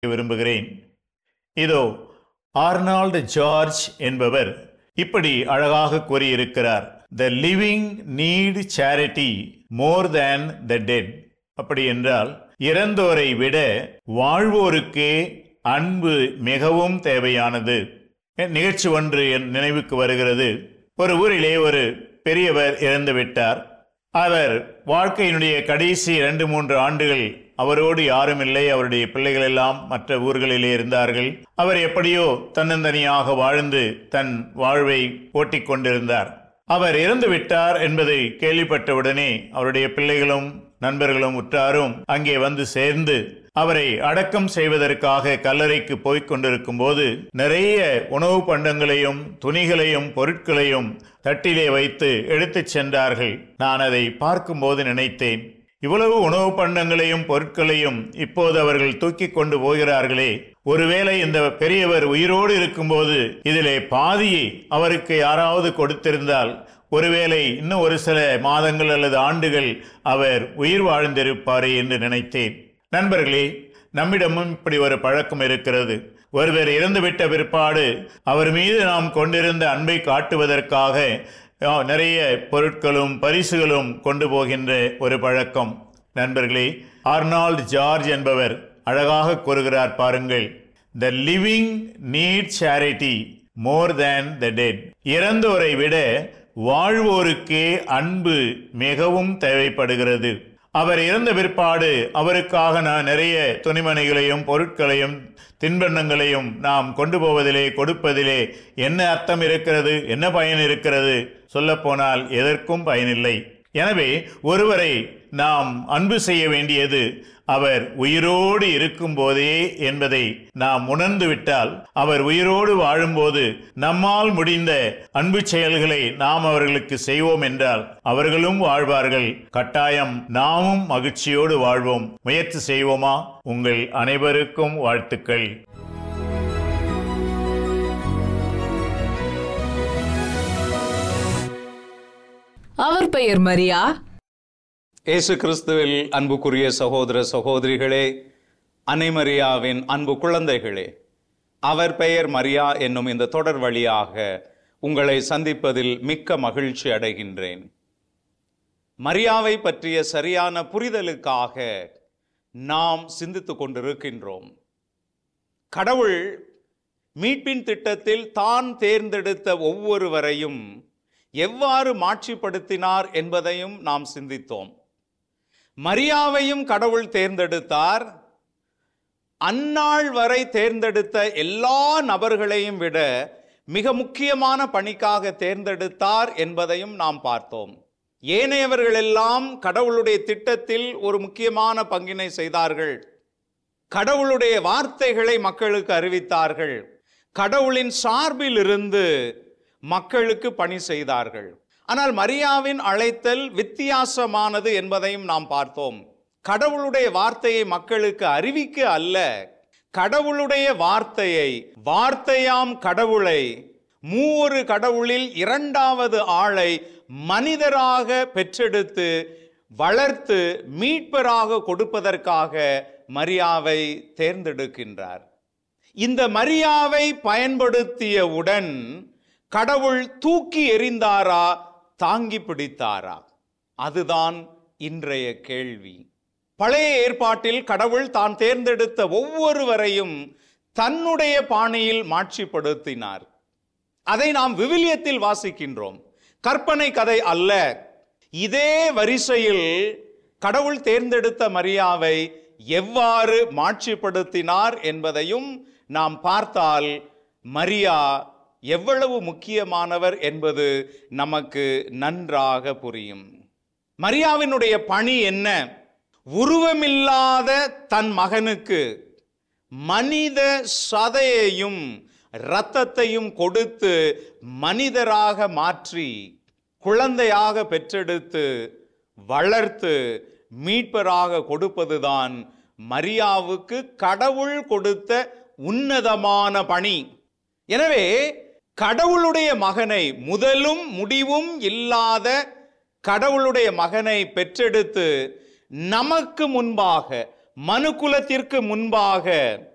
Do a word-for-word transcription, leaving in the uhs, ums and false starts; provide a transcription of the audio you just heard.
விரும்புகிறேன். இதோ Arnold George என்பவர் இப்படி அழகாக கூறியிருக்கிறார். The living need charity more than the dead. அப்படி என்றால் இறந்தோரை விட வாழ்வோருக்கே அன்பு மிகவும் தேவையானது. நிகழ்ச்சி ஒன்று என் நினைவுக்கு வருகிறது. ஒரு ஊரிலே ஒரு பெரியவர் இறந்து விட்டார். அவர் வாழ்க்கையினுடைய கடைசி இரண்டு மூன்று ஆண்டுகள் அவரோடு யாரும் இல்லை. அவருடைய பிள்ளைகள் எல்லாம் மற்ற ஊர்களிலே இருந்தார்கள். அவர் எப்படியோ தன்னந்தனியாக வாழ்ந்து தன் வாழ்வை ஓட்டிக் கொண்டிருந்தார். அவர் இறந்து விட்டார் என்பதை கேள்விப்பட்டவுடனே அவருடைய பிள்ளைகளும் நண்பர்களும் உற்றாரும் அங்கே வந்து சேர்ந்து அவரை அடக்கம் செய்வதற்காக கல்லறைக்கு போய்க் கொண்டிருக்கும் போது நிறைய உணவு பண்டங்களையும் துணிகளையும் பொருட்களையும் தட்டிலே வைத்து எடுத்துச் சென்றார்கள். நான் அதை பார்க்கும்போது நினைத்தேன், இவ்வளவு உணவு பண்டங்களையும் பொருட்களையும் இப்போது அவர்கள் தூக்கி கொண்டு போகிறார்களே, ஒருவேளை இந்த பெரியவர் உயிரோடு இருக்கும்போது இதிலே பாதியை அவருக்கு யாராவது கொடுத்திருந்தால் ஒருவேளை இன்னும் ஒரு சில மாதங்கள் அல்லது ஆண்டுகள் அவர் உயிர் வாழ்ந்திருப்பாரே என்று நினைத்தேன். நண்பர்களே, நம்மிடமும் இப்படி ஒரு பழக்கம் இருக்கிறது. ஒருவர் இறந்துவிட்ட பிற்பாடு அவர் மீது நாம் கொண்டிருந்த அன்பை காட்டுவதற்காக நிறைய பொருட்களும் பரிசுகளும் கொண்டு போகின்ற ஒரு பழக்கம். நண்பர்களே, ஆர்னால்டு ஜார்ஜ் என்பவர் அழகாக கூறுகிறார் பாருங்கள். The living need charity more than the dead. இறந்தோரை விட வாழ்வோருக்கே அன்பு மிகவும் தேவைப்படுகிறது. அவர் இறந்த பிற்பாடு அவருக்காக நான் நிறைய துணிமணிகளையும் பொருட்களையும் தின்பண்டங்களையும் நாம் கொண்டு போவதிலே கொடுப்பதிலே என்ன அர்த்தம் இருக்கிறது, என்ன பயன் இருக்கிறது? சொல்லப்போனால் எதற்கும் பயனில்லை. எனவே ஒருவரை நாம் அன்பு செய்ய வேண்டியது அவர் உயிரோடு இருக்கும் போதே என்பதை நாம் உணர்ந்து விட்டால், அவர் உயிரோடு வாழும்போது நம்மால் முடிந்த அன்பு செயல்களை நாம் அவர்களுக்கு செய்வோம் என்றால் அவர்களும் வாழ்வார்கள். கட்டாயம் நாமும் மகிழ்ச்சியோடு வாழ்வோம். முயற்சி செய்வோமா? உங்கள் அனைவருக்கும் வாழ்த்துக்கள். அவர் பெயர் மரியா. இயேசு கிறிஸ்துவில் அன்புக்குரிய சகோதர சகோதரிகளே, அன்னை மரியாவின் அன்பு குழந்தைகளே, அவர் பெயர் மரியா என்னும் இந்த தொடர் வழியாக உங்களை சந்திப்பதில் மிக்க மகிழ்ச்சி அடைகின்றேன். மரியாவை பற்றிய சரியான புரிதலுக்காக நாம் சிந்தித்துக் கொண்டிருக்கின்றோம். கடவுள் மீட்பின் திட்டத்தில் தான் தேர்ந்தெடுத்த ஒவ்வொருவரையும் எவ்வாறு மாட்சிப்படுத்தினார் என்பதையும் நாம் சிந்தித்தோம். மரியாவையும் கடவுள் தேர்ந்தெடுத்தார். அந்நாள் வரை தேர்ந்தெடுத்த எல்லா நபர்களையும் விட மிக முக்கியமான பணிக்காக தேர்ந்தெடுத்தார் என்பதையும் நாம் பார்த்தோம். ஏனையவர்கள் எல்லாம் கடவுளுடைய திட்டத்தில் ஒரு முக்கியமான பங்கினை செய்தார்கள். கடவுளுடைய வார்த்தைகளை மக்களுக்கு அறிவித்தார்கள். கடவுளின் சார்பில் இருந்து மக்களுக்கு பணி செய்தார்கள். ஆனால் மரியாவின் அழைத்தல் வித்தியாசமானது என்பதையும் நாம் பார்த்தோம். கடவுளுடைய வார்த்தையை மக்களுக்கு அறிவிக்க அல்ல, கடவுளுடைய வார்த்தையை, வார்த்தையாம் கடவுளை, மூவொரு கடவுளில் இரண்டாவது ஆளை மனிதராக பெற்றெடுத்து வளர்த்து மீட்பராக கொடுப்பதற்காக மரியாவை தேர்ந்தெடுக்கின்றார். இந்த மரியாவை பயன்படுத்தியவுடன் கடவுள் தூக்கி எறிந்தாரா, தாங்கி பிடித்தாரா? அதுதான் இன்றைய கேள்வி. பழைய ஏற்பாட்டில் கடவுள் தான் தேர்ந்தெடுத்த ஒவ்வொருவரையும் தன்னுடைய பாணியில் மாட்சிப்படுத்தினார். அதை நாம் விவிலியத்தில் வாசிக்கின்றோம். கற்பனை கதை அல்ல. இதே வரிசையில் கடவுள் தேர்ந்தெடுத்த மரியாவை எவ்வாறு மாட்சிப்படுத்தினார் என்பதையும் நாம் பார்த்தால் மரியா எவ்வளவு முக்கியமானவர் என்பது நமக்கு நன்றாக புரியும். மரியாவினுடைய பணி என்ன? உருவமில்லாத தன் மகனுக்கு மனித சதையையும் இரத்தத்தையும் கொடுத்து மனிதராக மாற்றி குழந்தையாக பெற்றெடுத்து வளர்த்து மீட்பராக கொடுப்பதுதான் மரியாவுக்கு கடவுள் கொடுத்த உன்னதமான பணி. எனவே கடவுளுடைய மகனை, முதலும் முடிவும் இல்லாத கடவுளுடைய மகனை பெற்றெடுத்து நமக்கு முன்பாக, மனுக்குலத்திற்கு முன்பாக